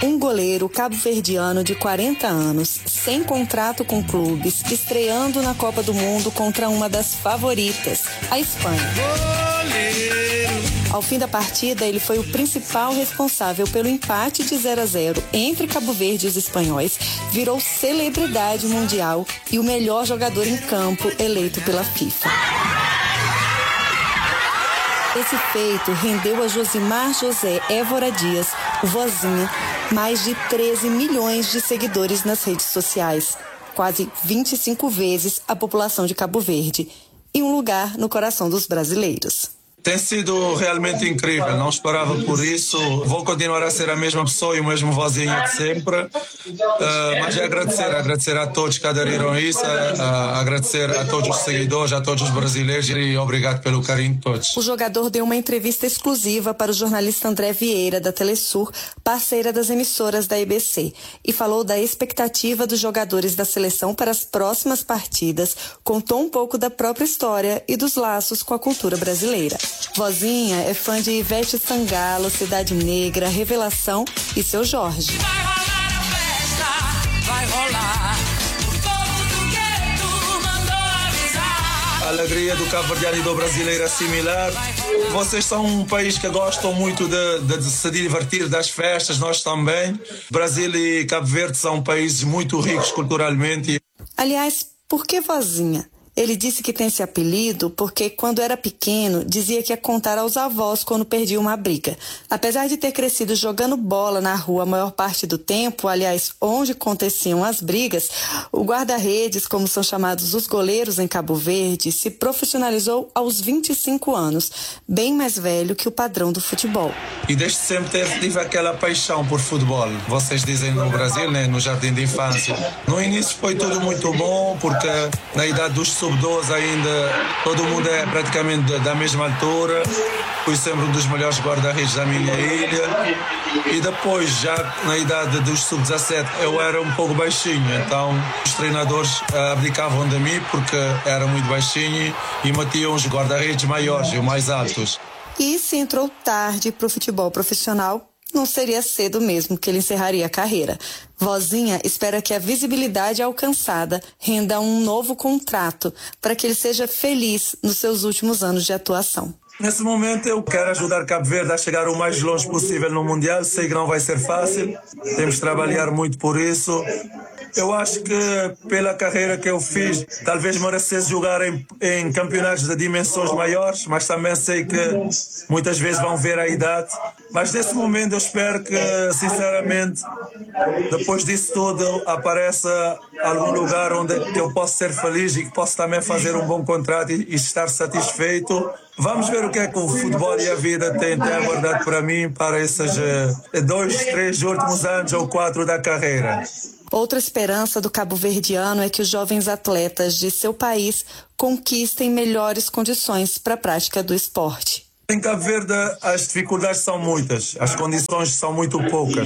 Um goleiro cabo-verdiano de 40 anos, sem contrato com clubes, estreando na Copa do Mundo contra uma das favoritas, a Espanha. Ao fim da partida, ele foi o principal responsável pelo empate de 0-0 entre Cabo Verde e os espanhóis, virou celebridade mundial e o melhor jogador em campo eleito pela FIFA. Esse feito rendeu a Josimar José Évora Dias, o Vozinha, mais de 13 milhões de seguidores nas redes sociais, quase 25 vezes a população de Cabo Verde, e um lugar no coração dos brasileiros. Tem sido realmente incrível, não esperava por isso. Vou continuar a ser a mesma pessoa e o mesmo Vozinha de sempre. Mas é agradecer a todos que aderiram a isso, agradecer a todos os seguidores, a todos os brasileiros e obrigado pelo carinho de todos. O jogador deu uma entrevista exclusiva para o jornalista André Vieira, da Telesur, parceira das emissoras da EBC, e falou da expectativa dos jogadores da seleção para as próximas partidas, contou um pouco da própria história e dos laços com a cultura brasileira. Vozinha é fã de Ivete Sangalo, Cidade Negra, Revelação e Seu Jorge. Vai rolar a festa, vai rolar. O povo do gueto mandou avisar. A alegria do cabo-verdiano e do brasileiro é similar. Vocês são um país que gostam muito de se divertir das festas, nós também. Brasil e Cabo Verde são países muito ricos culturalmente. Aliás, por que Vozinha? Ele disse que tem esse apelido porque, quando era pequeno, dizia que ia contar aos avós quando perdia uma briga. Apesar de ter crescido jogando bola na rua a maior parte do tempo, aliás, onde aconteciam as brigas, o guarda-redes, como são chamados os goleiros em Cabo Verde, se profissionalizou aos 25 anos, bem mais velho que o padrão do futebol. E desde sempre tive aquela paixão por futebol. Vocês dizem no Brasil, né, no jardim de infância. No início foi tudo muito bom, porque na idade dos sub-12 ainda todo mundo é praticamente da mesma altura. Fui sempre um dos melhores guarda-redes da minha ilha. E depois, já na idade dos sub-17, eu era um pouco baixinho. Então os treinadores abdicavam de mim porque era muito baixinho e metiam os guarda-redes maiores e mais altos. E se entrou tarde para o futebol profissional, não seria cedo mesmo que ele encerraria a carreira. Vozinha espera que a visibilidade alcançada renda um novo contrato para que ele seja feliz nos seus últimos anos de atuação. Nesse momento eu quero ajudar Cabo Verde a chegar o mais longe possível no Mundial. Sei que não vai ser fácil, temos de trabalhar muito por isso. Eu acho que pela carreira que eu fiz, talvez merecesse jogar em campeonatos de dimensões maiores, mas também sei que muitas vezes vão ver a idade. Mas nesse momento eu espero que, sinceramente, depois disso tudo, apareça algum lugar onde eu possa ser feliz e que possa também fazer um bom contrato e estar satisfeito. Vamos ver o que é que o futebol e a vida têm aguardado para mim para esses 2, 3 últimos anos ou 4 da carreira. Outra esperança do cabo-verdiano é que os jovens atletas de seu país conquistem melhores condições para a prática do esporte. Em Cabo Verde as dificuldades são muitas, as condições são muito poucas.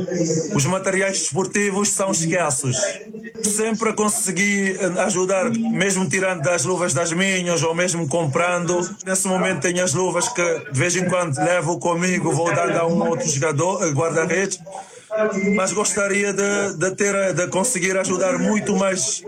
Os materiais desportivos são escassos. Sempre consegui ajudar, mesmo tirando das luvas das minhas ou mesmo comprando. Nesse momento tenho as luvas que de vez em quando levo comigo, vou dando a um outro jogador, guarda-redes. Mas gostaria de conseguir ajudar muito mais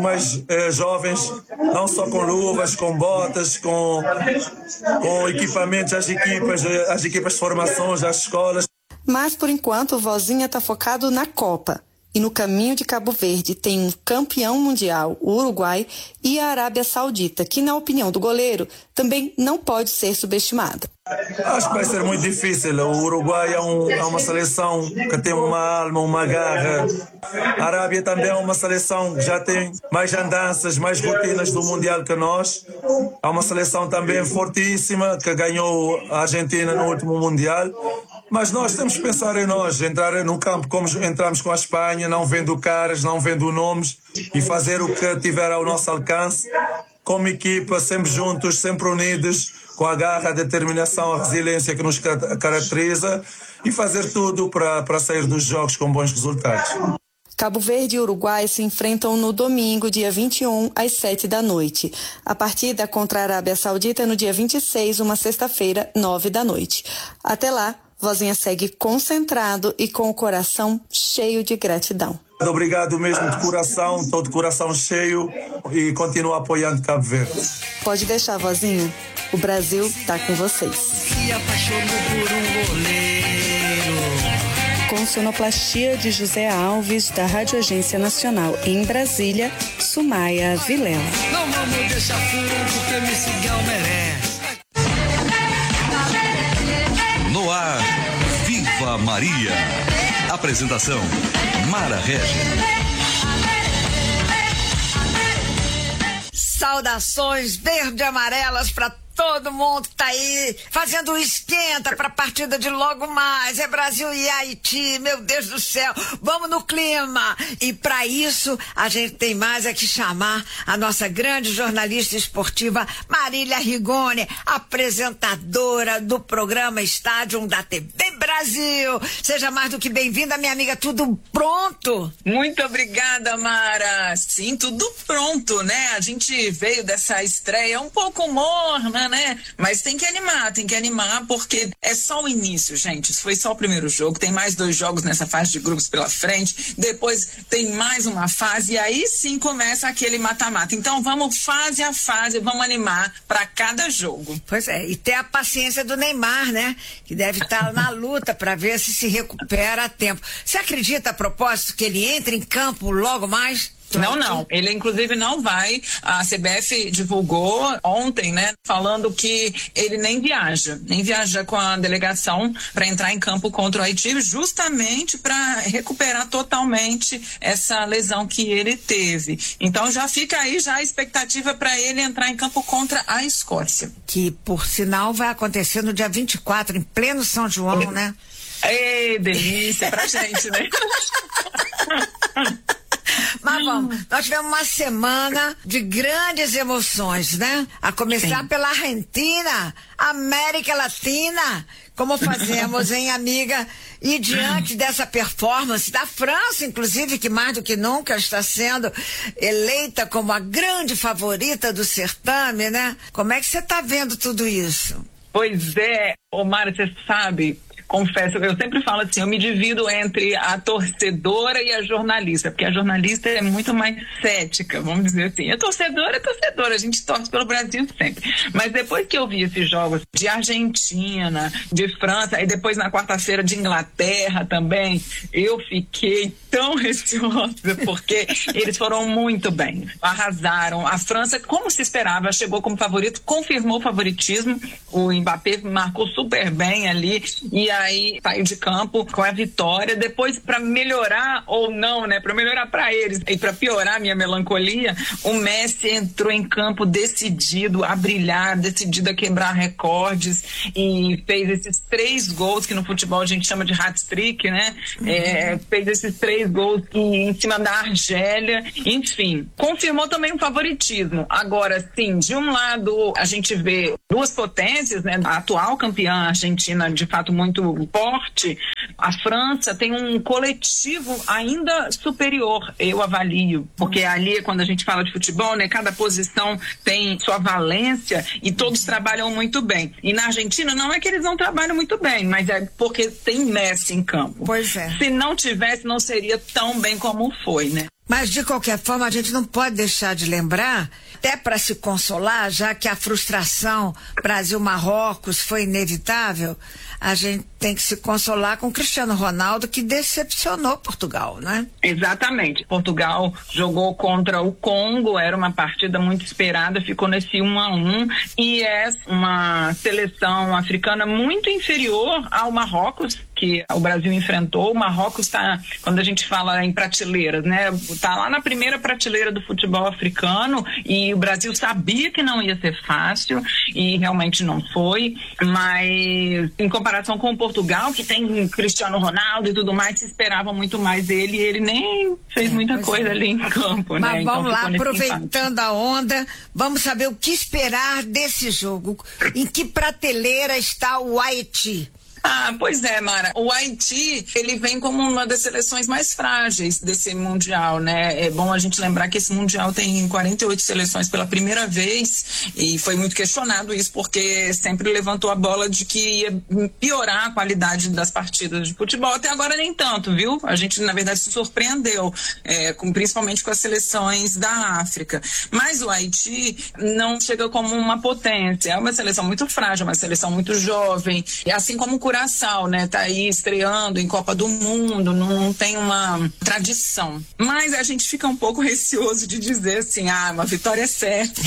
jovens, não só com luvas, com botas, com equipamentos, as equipas de formações, as escolas. Mas, por enquanto, o Vozinha está focado na Copa. E no caminho de Cabo Verde tem um campeão mundial, o Uruguai, e a Arábia Saudita, que, na opinião do goleiro, também não pode ser subestimada. Acho que vai ser muito difícil. O Uruguai é uma seleção que tem uma alma, uma garra. A Arábia também é uma seleção que já tem mais andanças, mais rotinas do Mundial que nós. É uma seleção também fortíssima que ganhou a Argentina no último Mundial. Mas nós temos que pensar em nós, entrar no campo como entramos com a Espanha, não vendo caras, não vendo nomes e fazer o que tiver ao nosso alcance, como equipa, sempre juntos, sempre unidos, com a garra, a determinação, a resiliência que nos caracteriza e fazer tudo para sair dos jogos com bons resultados. Cabo Verde e Uruguai se enfrentam no domingo, dia 21, às 19h. A partida contra a Arábia Saudita é no dia 26, uma sexta-feira, 21h. Até lá, Vozinha segue concentrado e com o coração cheio de gratidão. Obrigado mesmo de coração, estou de coração cheio e continuo apoiando Cabo Verde. Pode deixar, Vozinha. O Brasil tá com vocês. Se apaixonou por um goleiro. Com sonoplastia de José Alves, da Rádio Agência Nacional em Brasília, Sumaia Vilela. Não vamos deixar furo porque Mexicão merece. No ar, Viva Maria. Apresentação, Mara Regis. Saudações verde-amarelas para todo mundo que tá aí fazendo o esquenta pra partida de logo mais. É Brasil e Haiti, meu Deus do céu. Vamos no clima. E pra isso, a gente tem mais é que chamar a nossa grande jornalista esportiva, Marília Rigoni, apresentadora do programa Estádio da TV Brasil. Seja mais do que bem-vinda, minha amiga. Tudo pronto? Muito obrigada, Mara. Sim, tudo pronto, né? A gente veio dessa estreia um pouco morna, né? Mas tem que animar, porque é só o início, gente. Isso foi só o primeiro jogo, tem mais 2 jogos nessa fase de grupos pela frente, depois tem mais uma fase e aí sim começa aquele mata-mata. Então vamos fase a fase, vamos animar para cada jogo. Pois é, e ter a paciência do Neymar, né? Que deve estar na luta para ver se recupera a tempo. Você acredita, a propósito, que ele entre em campo logo mais? Não. Ele, inclusive, não vai. A CBF divulgou ontem, né? Falando que ele nem viaja com a delegação para entrar em campo contra o Haiti, justamente para recuperar totalmente essa lesão que ele teve. Então já fica aí já a expectativa para ele entrar em campo contra a Escócia. Que, por sinal, vai acontecer no dia 24, em pleno São João, né? Ei, delícia pra gente, né? Mas vamos, nós tivemos uma semana de grandes emoções, né? A começar pela Argentina, América Latina, como fazemos, hein, amiga? E diante dessa performance da França, inclusive, que mais do que nunca está sendo eleita como a grande favorita do certame, né? Como é que você está vendo tudo isso? Pois é, Omar, você sabe... Confesso, eu sempre falo assim, eu me divido entre a torcedora e a jornalista, porque a jornalista é muito mais cética, vamos dizer assim. A torcedora, a gente torce pelo Brasil sempre. Mas depois que eu vi esses jogos de Argentina, de França, e depois na quarta-feira de Inglaterra também, eu fiquei tão receosa, porque eles foram muito bem, arrasaram. A França, como se esperava, chegou como favorito, confirmou o favoritismo, o Mbappé marcou super bem ali, e aí saiu de campo com a vitória. Depois, para melhorar ou não, né, para melhorar para eles e para piorar a minha melancolia, o Messi entrou em campo decidido a brilhar, decidido a quebrar recordes e fez esses 3 gols que no futebol a gente chama de hat-trick, né? Fez esses 3 gols em cima da Argélia, enfim, confirmou também o favoritismo. Agora, sim, de um lado a gente vê 2 potências, né? A atual campeã argentina, de fato, muito forte. A França tem um coletivo ainda superior, eu avalio, porque ali, quando a gente fala de futebol, né, cada posição tem sua valência e todos trabalham muito bem. E na Argentina não é que eles não trabalham muito bem, mas é porque tem Messi em campo. Pois é. Se não tivesse, não seria tão bem como foi, né? Mas, de qualquer forma, a gente não pode deixar de lembrar, até para se consolar, já que a frustração Brasil-Marrocos foi inevitável, a gente tem que se consolar com o Cristiano Ronaldo, que decepcionou Portugal, né? Exatamente. Portugal jogou contra o Congo, era uma partida muito esperada, ficou nesse 1-1, e é uma seleção africana muito inferior ao Marrocos, que o Brasil enfrentou. O Marrocos está, quando a gente fala em prateleiras, né, está lá na primeira prateleira do futebol africano, e o Brasil sabia que não ia ser fácil, e realmente não foi, mas em comparação com o Portugal, que tem Cristiano Ronaldo e tudo mais, se esperava muito mais dele, e ele nem fez muita coisa ali em campo, mas né? Vamos então, lá, aproveitando a onda, vamos saber o que esperar desse jogo. Em que prateleira está o Haiti? Pois é, Mara. O Haiti, ele vem como uma das seleções mais frágeis desse Mundial, né? É bom a gente lembrar que esse Mundial tem 48 seleções pela primeira vez e foi muito questionado isso porque sempre levantou a bola de que ia piorar a qualidade das partidas de futebol. Até agora nem tanto, viu? A gente, na verdade, se surpreendeu, principalmente com as seleções da África. Mas o Haiti não chega como uma potência. É uma seleção muito frágil, uma seleção muito jovem. E assim como o Curaçao, né? Tá aí estreando em Copa do Mundo, não tem uma tradição. Mas a gente fica um pouco receoso de dizer assim, uma vitória é certa.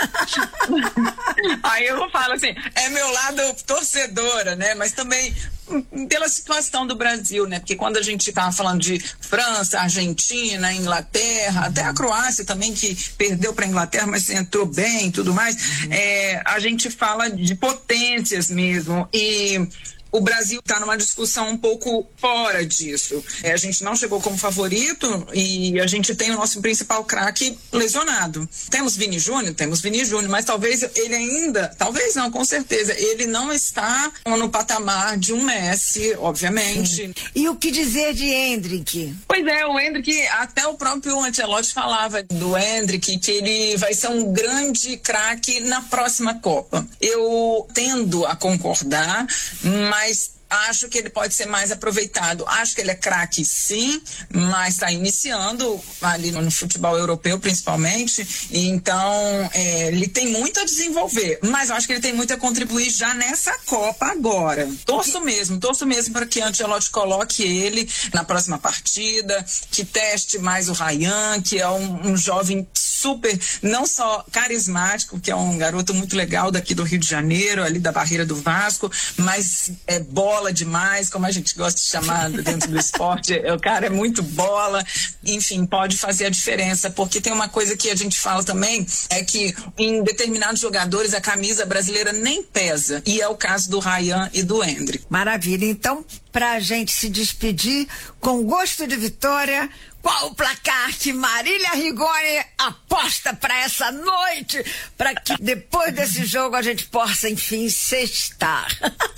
Aí eu falo assim, é meu lado torcedora, né? Mas também pela situação do Brasil, né? Porque quando a gente tava falando de França, Argentina, Inglaterra, até a Croácia também, que perdeu para a Inglaterra, mas entrou bem e tudo mais, a gente fala de potências mesmo. E o Brasil está numa discussão um pouco fora disso. A gente não chegou como favorito e a gente tem o nosso principal craque lesionado. Temos Vini Júnior, mas talvez ele ainda, talvez não, com certeza, ele não está no patamar de um Messi, obviamente. Sim. E o que dizer de Endrick? Pois é, o Endrick, até o próprio Ancelotti falava do Endrick, que ele vai ser um grande craque na próxima Copa. Eu tendo a concordar, mas acho que ele pode ser mais aproveitado. Acho que ele é craque, sim, mas está iniciando ali no futebol europeu, principalmente. E então, ele tem muito a desenvolver. Mas eu acho que ele tem muito a contribuir já nessa Copa agora. Torço mesmo para que Ancelotti coloque ele na próxima partida, que teste mais o Ryan, que é um jovem super, não só carismático, que é um garoto muito legal daqui do Rio de Janeiro, ali da Barreira do Vasco, mas é bola demais, como a gente gosta de chamar dentro do esporte. O cara é muito bola, enfim, pode fazer a diferença, porque tem uma coisa que a gente fala também, é que em determinados jogadores a camisa brasileira nem pesa, e é o caso do Ryan e do Endrick. Maravilha, então, pra gente se despedir com gosto de vitória, qual o placar que Marília Rigoni aposta para essa noite, para que depois desse jogo a gente possa, enfim, sextar?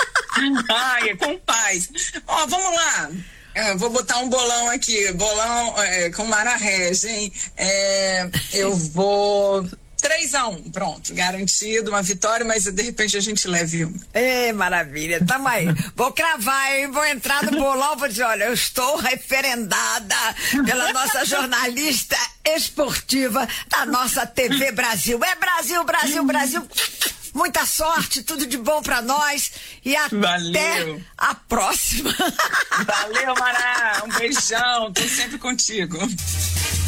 Ai, com paz. Ó, vamos lá. Vou botar um bolão aqui, com Mara Regis, hein? Eu vou 3-1, pronto, garantido, uma vitória, mas de repente a gente leve um. Maravilha, tamo aí. Vou cravar, hein? Vou entrar no bolão, vou dizer, olha, eu estou referendada pela nossa jornalista esportiva da nossa TV Brasil. É Brasil, Brasil, Brasil. Muita sorte, tudo de bom pra nós e até a próxima. Valeu, Mara, um beijão, tô sempre contigo.